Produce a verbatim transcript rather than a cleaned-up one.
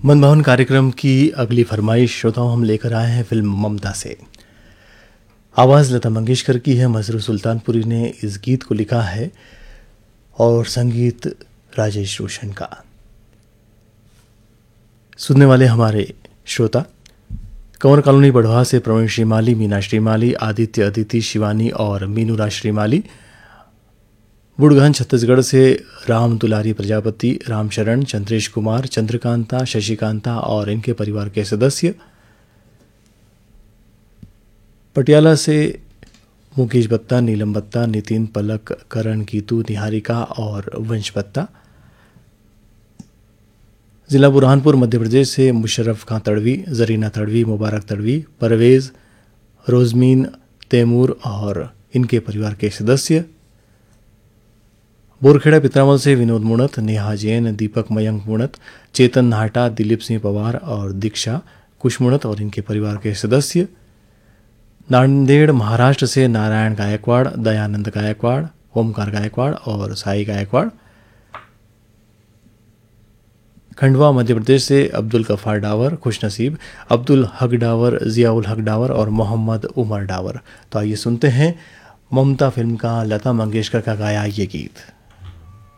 मनमोहन कार्यक्रम की अगली फरमाइश श्रोताओं हम लेकर आए हैं फिल्म ममता से। आवाज़ लता मंगेशकर की है, मजरू सुल्तानपुरी ने इस गीत को लिखा है और संगीत राजेश रोशन का। सुनने वाले हमारे श्रोता कंवर कॉलोनी बढ़वा से प्रवीण श्रीमाली, मीना श्रीमाली, आदित्य, अदिति, शिवानी और मीनूरा श्रीमाली। बुड़गहन छत्तीसगढ़ से राम दुलारी प्रजापति, रामशरण, चंद्रेश कुमार, चंद्रकांता, शशिकांता और इनके परिवार के सदस्य। पटियाला से मुकेश बत्ता, नीलम बत्ता, नितिन, पलक, करण, गीतू, निहारिका और वंश बत्ता। जिला बुरहानपुर मध्य प्रदेश से मुशर्रफ खां तड़वी, जरीना तड़वी, मुबारक तड़वी, परवेज़, रोजमीन, तैमूर और इनके परिवार के सदस्य। बोरखेड़ा पित्रामल से विनोद मुणत, नेहा जैन, दीपक मयंक मुणत, चेतन नाहटा, दिलीप सिंह पवार और दीक्षा कुशमुणत और इनके परिवार के सदस्य। नांदेड़ महाराष्ट्र से नारायण गायकवाड़, दयानंद गायकवाड़, ओमकार गायकवाड़ और साई गायकवाड़। खंडवा मध्य प्रदेश से अब्दुल गफ्फार डावर, खुशनसीब, अब्दुल हक डावर, जियाउल हक डावर और मोहम्मद उमर डावर। तो आइए सुनते हैं ममता फिल्म का लता मंगेशकर का गाया ये गीत।